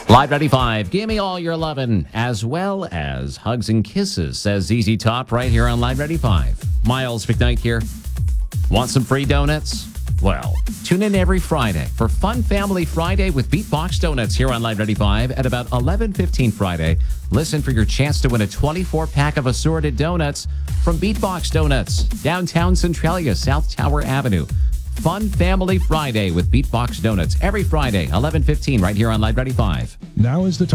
Live 95, give me all your lovin', as well as hugs and kisses, says ZZ Top right here on Live 95. Miles McKnight here. Want some free donuts? Well, tune in every Friday for Fun Family Friday with Beatbox Donuts here on Live 95 at about 11:15 Friday. Listen for your chance to win a 24-pack of assorted donuts from Beatbox Donuts, downtown Centralia, South Tower Avenue. Fun Family Friday with Beatbox Donuts every Friday, 11:15 right here on Live 95. Now is the time.